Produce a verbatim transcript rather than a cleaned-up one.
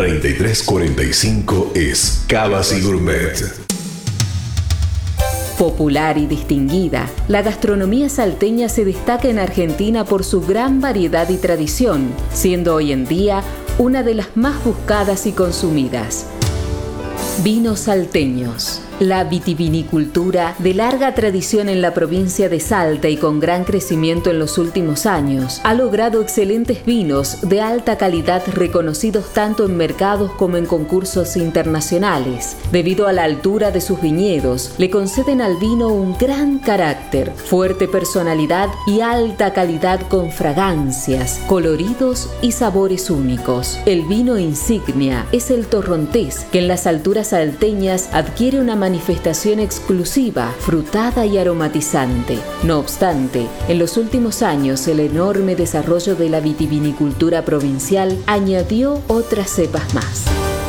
treinta y tres cuarenta y cinco es Cavas y Gourmet. Popular y distinguida, la gastronomía salteña se destaca en Argentina por su gran variedad y tradición, siendo hoy en día una de las más buscadas y consumidas. Vinos salteños. La vitivinicultura, de larga tradición en la provincia de Salta y con gran crecimiento en los últimos años, ha logrado excelentes vinos de alta calidad reconocidos tanto en mercados como en concursos internacionales. Debido a la altura de sus viñedos, le conceden al vino un gran carácter, fuerte personalidad y alta calidad con fragancias, coloridos y sabores únicos. El vino insignia es el torrontés, que en las alturas salteñas adquiere una manifestación exclusiva, frutada y aromatizante. No obstante, en los últimos años el enorme desarrollo de la vitivinicultura provincial añadió otras cepas más.